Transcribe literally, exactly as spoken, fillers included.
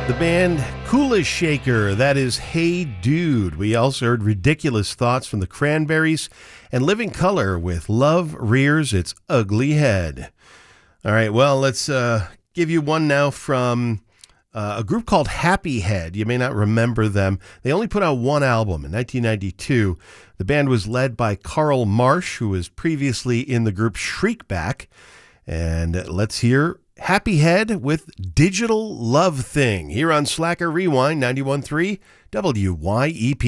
The band Kula Shaker, that is Hey Dude. We also heard Ridiculous Thoughts from the Cranberries and Living Color with Love Rears Its Ugly Head. All right, well, let's uh, give you one now from uh, a group called Happy Head. You may not remember them. They only put out one album in nineteen ninety-two. The band was led by Carl Marsh, who was previously in the group Shriekback. And let's hear Happy Head with Digital Love Thing here on Slacker Rewind ninety-one point three W Y E P.